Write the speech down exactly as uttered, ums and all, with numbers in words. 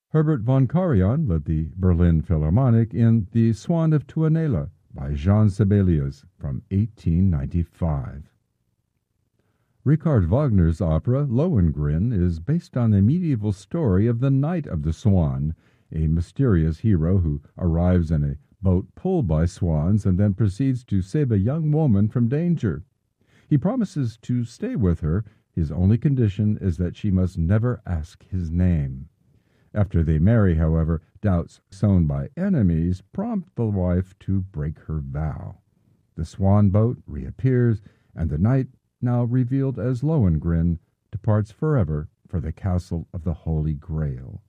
Herbert von Karajan led the Berlin Philharmonic in The Swan of Tuonela by Jean Sibelius from eighteen ninety-five. Richard Wagner's opera Lohengrin is based on the medieval story of the Knight of the Swan, a mysterious hero who arrives in a boat pulled by swans and then proceeds to save a young woman from danger. He promises to stay with her. His only condition is that she must never ask his name. After they marry, however, doubts sown by enemies prompt the wife to break her vow. The swan boat reappears, and the knight, now revealed as Lohengrin, departs forever for the castle of the Holy Grail.